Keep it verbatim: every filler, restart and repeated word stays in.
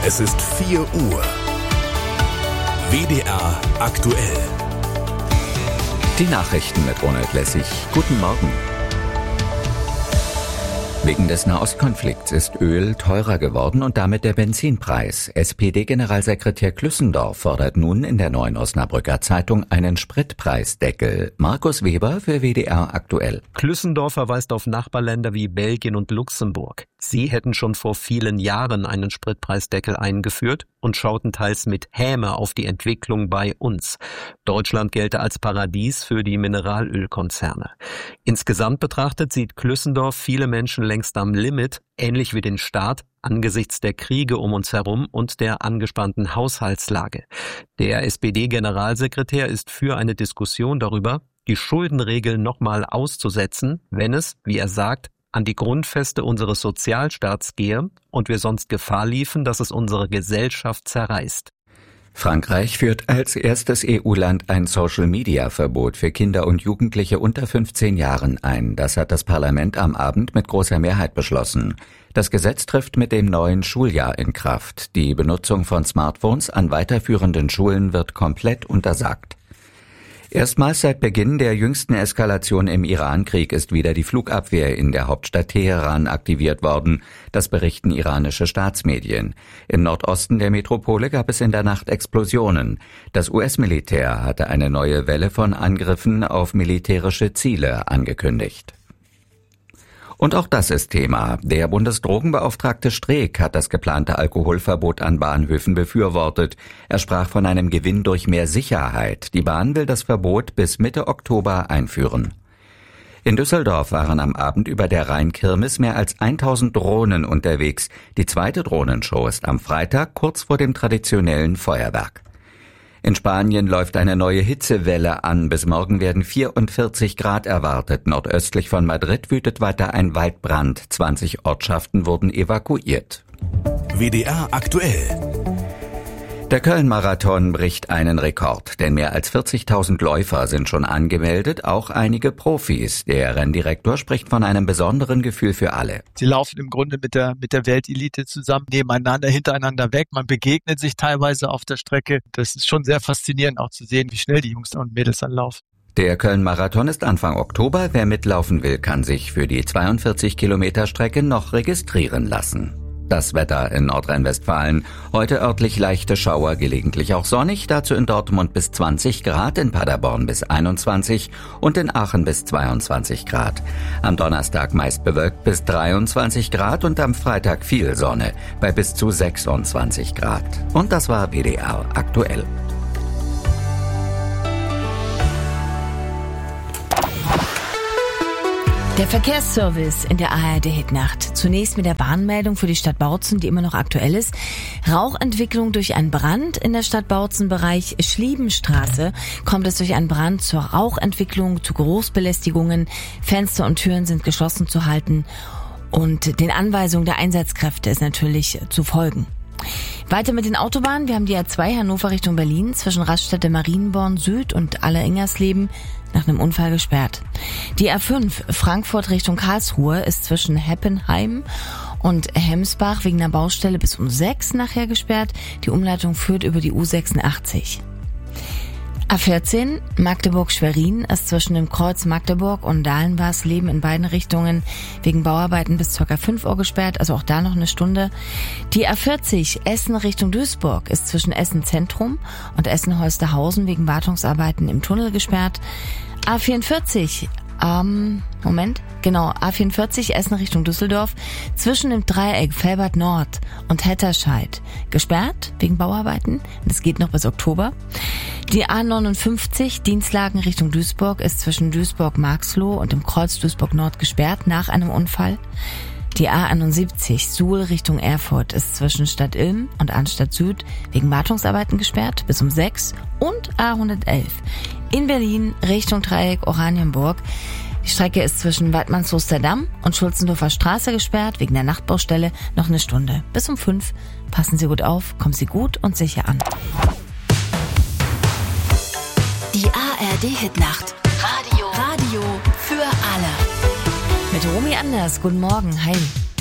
Es ist vier Uhr. W D R aktuell. Die Nachrichten mit Ronald Lessig. Guten Morgen. Wegen des Nahostkonflikts ist Öl teurer geworden und damit der Benzinpreis. S P D-Generalsekretär Klüssendorf fordert nun in der Neuen Osnabrücker Zeitung einen Spritpreisdeckel. Markus Weber für W D R aktuell. Klüssendorf verweist auf Nachbarländer wie Belgien und Luxemburg. Sie hätten schon vor vielen Jahren einen Spritpreisdeckel eingeführt und schauten teils mit Häme auf die Entwicklung bei uns. Deutschland gelte als Paradies für die Mineralölkonzerne. Insgesamt betrachtet sieht Klüssendorf viele Menschen längst am Limit, ähnlich wie den Staat, angesichts der Kriege um uns herum und der angespannten Haushaltslage. Der S P D-Generalsekretär ist für eine Diskussion darüber, die Schuldenregeln nochmal auszusetzen, wenn es, wie er sagt, an die Grundfeste unseres Sozialstaats gehe und wir sonst Gefahr liefen, dass es unsere Gesellschaft zerreißt. Frankreich führt als erstes E U-Land ein Social-Media-Verbot für Kinder und Jugendliche unter fünfzehn Jahren ein. Das hat das Parlament am Abend mit großer Mehrheit beschlossen. Das Gesetz trifft mit dem neuen Schuljahr in Kraft. Die Benutzung von Smartphones an weiterführenden Schulen wird komplett untersagt. Erstmals seit Beginn der jüngsten Eskalation im Iran-Krieg ist wieder die Flugabwehr in der Hauptstadt Teheran aktiviert worden. Das berichten iranische Staatsmedien. Im Nordosten der Metropole gab es in der Nacht Explosionen. Das U S-Militär hatte eine neue Welle von Angriffen auf militärische Ziele angekündigt. Und auch das ist Thema. Der Bundesdrogenbeauftragte Streeck hat das geplante Alkoholverbot an Bahnhöfen befürwortet. Er sprach von einem Gewinn durch mehr Sicherheit. Die Bahn will das Verbot bis Mitte Oktober einführen. In Düsseldorf waren am Abend über der Rheinkirmes mehr als tausend Drohnen unterwegs. Die zweite Drohnenshow ist am Freitag kurz vor dem traditionellen Feuerwerk. In Spanien läuft eine neue Hitzewelle an. Bis morgen werden vierundvierzig Grad erwartet. Nordöstlich von Madrid wütet weiter ein Waldbrand. zwanzig Ortschaften wurden evakuiert. W D R aktuell. Der Köln-Marathon bricht einen Rekord, denn mehr als vierzigtausend Läufer sind schon angemeldet, auch einige Profis. Der Renndirektor spricht von einem besonderen Gefühl für alle. Sie laufen im Grunde mit der mit der Weltelite zusammen, nebeneinander, hintereinander weg. Man begegnet sich teilweise auf der Strecke. Das ist schon sehr faszinierend auch zu sehen, wie schnell die Jungs und Mädels dann laufen. Der Köln-Marathon ist Anfang Oktober. Wer mitlaufen will, kann sich für die zweiundvierzig Kilometer Strecke noch registrieren lassen. Das Wetter in Nordrhein-Westfalen. Heute örtlich leichte Schauer, gelegentlich auch sonnig. Dazu in Dortmund bis zwanzig Grad, in Paderborn bis einundzwanzig und in Aachen bis zweiundzwanzig Grad. Am Donnerstag meist bewölkt bis dreiundzwanzig Grad und am Freitag viel Sonne bei bis zu sechsundzwanzig Grad. Und das war W D R aktuell. Der Verkehrsservice in der A R D-Hitnacht. Zunächst mit der Warnmeldung für die Stadt Bautzen, die immer noch aktuell ist. Rauchentwicklung durch einen Brand in der Stadt Bautzen, Bereich Schliebenstraße. Kommt es durch einen Brand zur Rauchentwicklung, zu Geruchsbelästigungen. Fenster und Türen sind geschlossen zu halten. Und den Anweisungen der Einsatzkräfte ist natürlich zu folgen. Weiter mit den Autobahnen. Wir haben die A zwei Hannover Richtung Berlin zwischen Raststätte Marienborn Süd und Alleringersleben nach einem Unfall gesperrt. Die A fünf Frankfurt Richtung Karlsruhe ist zwischen Heppenheim und Hemsbach wegen einer Baustelle bis um sechs nachher gesperrt. Die Umleitung führt über die U sechsundachtzig. A vierzehn Magdeburg-Schwerin ist zwischen dem Kreuz Magdeburg und Dahlenwarsleben in beiden Richtungen wegen Bauarbeiten bis ca. fünf Uhr gesperrt, also auch da noch eine Stunde. Die A vierzig Essen Richtung Duisburg ist zwischen Essen Zentrum und Essen-Holsterhausen wegen Wartungsarbeiten im Tunnel gesperrt. A vierundvierzig Ähm, Moment, genau, A vierundvierzig Essen Richtung Düsseldorf zwischen dem Dreieck Velbert Nord und Hetterscheid gesperrt wegen Bauarbeiten. Das geht noch bis Oktober. Die A neunundfünfzig Dienstlagen Richtung Duisburg ist zwischen Duisburg-Marxloh und dem Kreuz Duisburg-Nord gesperrt nach einem Unfall. Die A einundsiebzig Suhl Richtung Erfurt ist zwischen Stadt Ilm und Arnstadt Süd wegen Wartungsarbeiten gesperrt bis um sechs und A hundertelf in Berlin Richtung Dreieck Oranienburg. Die Strecke ist zwischen Waidmannshosterdamm und Schulzendorfer Straße gesperrt wegen der Nachtbaustelle noch eine Stunde bis um fünf. Passen Sie gut auf, kommen Sie gut und sicher an. Die A R D-Hitnacht. Radio. Radio für alle. Mit Romy Anders, guten Morgen, hi.